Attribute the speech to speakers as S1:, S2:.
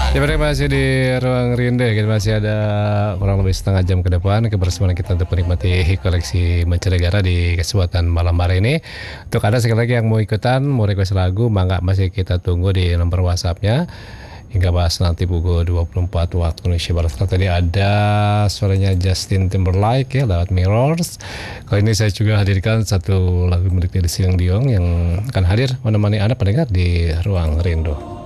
S1: Ya, berarti masih di ruang rindu ya, kita masih ada kurang lebih setengah jam ke depan kebersamaan kita untuk menikmati koleksi mancanegara di kesempatan malam hari ini. Untuk Anda sekali lagi yang mau ikutan, mau request lagu, mangga masih kita tunggu di nomor WhatsApp-nya hingga bahas nanti pukul 24 waktu Indonesia Barat. Kalau tadi ada suaranya Justin Timberlake ya lewat Mirrors. Kali ini saya juga hadirkan satu lagu milik dari Celine Dion yang akan hadir menemani Anda pendengar di ruang rindu.